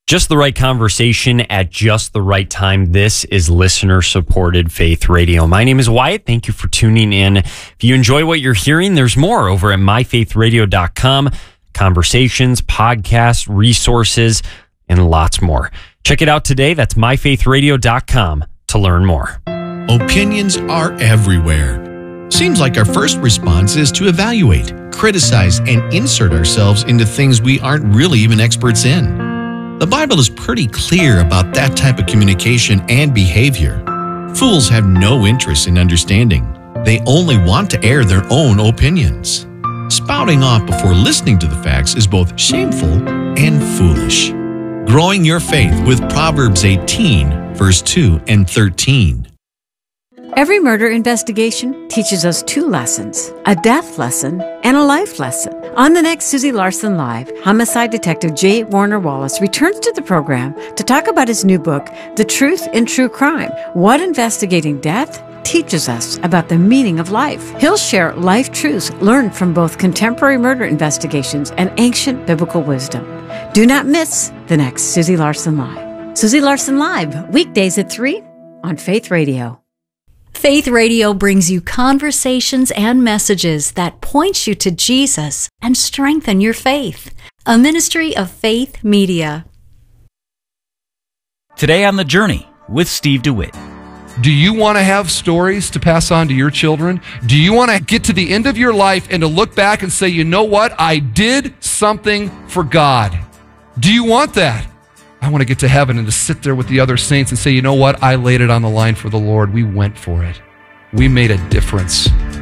Just the right conversation at just the right time. This is listener-supported Faith Radio. My name is Wyatt. Thank you for tuning in. If you enjoy what you're hearing, there's more over at myfaithradio.com. Conversations, podcasts, resources, and lots more. Check it out today. That's myfaithradio.com to learn more. Opinions are everywhere. Seems like our first response is to evaluate, criticize, and insert ourselves into things we aren't really even experts in. The Bible is pretty clear about that type of communication and behavior. Fools have no interest in understanding. They only want to air their own opinions. Spouting off before listening to the facts is both shameful and foolish. Growing your faith with Proverbs 18, verse 2 and 13. Every murder investigation teaches us two lessons, a death lesson and a life lesson. On the next Susie Larson Live, homicide detective J. Warner Wallace returns to the program to talk about his new book, The Truth in True Crime, What Investigating Death Teaches Us About the Meaning of Life. He'll share life truths learned from both contemporary murder investigations and ancient biblical wisdom. Do not miss the next Susie Larson Live. Susie Larson Live, weekdays at 3 on Faith Radio. Faith Radio brings you conversations and messages that point you to Jesus and strengthen your faith. A ministry of Faith Media. Today on The Journey with Steve DeWitt. Do you want to have stories to pass on to your children? Do you want to get to the end of your life and to look back and say, you know what? I did something for God. Do you want that? I want to get to heaven and to sit there with the other saints and say, you know what? I laid it on the line for the Lord. We went for it. We made a difference.